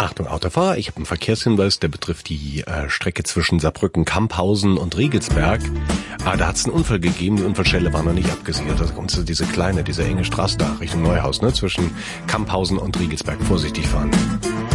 Achtung, Autofahrer, ich habe einen Verkehrshinweis, der betrifft die Strecke zwischen Saarbrücken, Camphausen und Riegelsberg. Da hat es einen Unfall gegeben, die Unfallstelle war noch nicht abgesichert. Da kommt diese enge Straße da Richtung Neuhaus, ne, zwischen Camphausen und Riegelsberg. Vorsichtig fahren.